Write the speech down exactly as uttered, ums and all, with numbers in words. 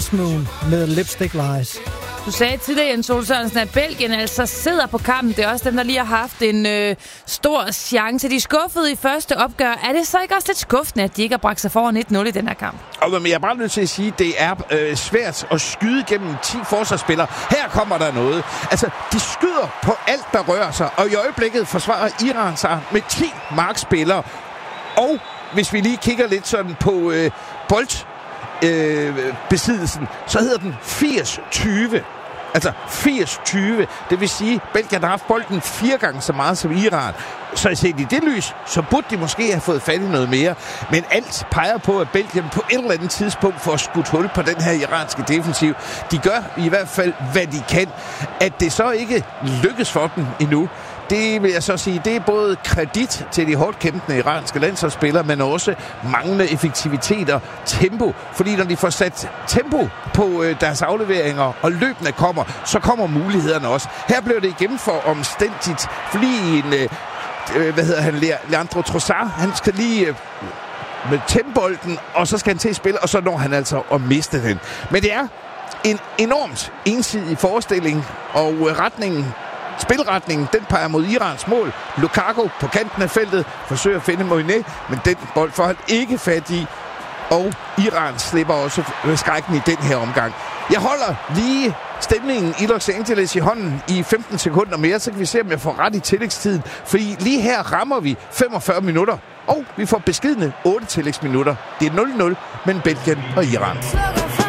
Harvest Moon med Lipstick Lies. Du sagde tidligere, Jens Ole Sørensen, at Belgien altså sidder på kampen. Det er også dem, der lige har haft en øh, stor chance. De er skuffede i første opgør. Er det så ikke også lidt skuffende, at de ikke har bragt sig foran et nul i den her kamp? Og, men jeg er bare nødt til at sige, at det er øh, svært at skyde gennem ti forsvarsspillere. Her kommer der noget. Altså, de skyder på alt, der rører sig. Og i øjeblikket forsvarer Iran sig med ti markspillere. Og hvis vi lige kigger lidt sådan på øh, bold... Øh, besiddelsen, så hedder den firs tyve. Altså firs tyve. Det vil sige, at Belgien har haft bolden fire gange så meget som Iran. Så set i det lys, så burde de måske have fået fat i noget mere. Men alt peger på, at Belgien på et eller andet tidspunkt får skudt hul på den her iranske defensiv. De gør i hvert fald, hvad de kan. At det så ikke lykkes for dem endnu, det vil jeg så sige, det er både kredit til de hårdt kæmpende iranske landsholdsspillere, men også manglende effektivitet og tempo. Fordi når de får sat tempo på øh, deres afleveringer, og løbende kommer, så kommer mulighederne også. Her blev det igen for omstændigt, fordi en, øh, hvad hedder han, Leandro Trossard, han skal lige... Øh, med tembolden, og så skal han til at spille, og så når han altså at miste den. Men det er en enormt ensidig forestilling, og øh, retningen Spilretningen, den peger mod Irans mål. Lukaku på kanten af feltet forsøger at finde Moinet, men den bold får han ikke fat i. Og Iran slipper også skrækken i den her omgang. Jeg holder lige stemningen i Los Angeles i hånden i femten sekunder mere, så kan vi se, om jeg får ret i tillægstiden. Fordi lige her rammer vi femogfyrre minutter, og vi får beskedne otte tillægsminutter. Det er nul nul mellem Belgien og Iran.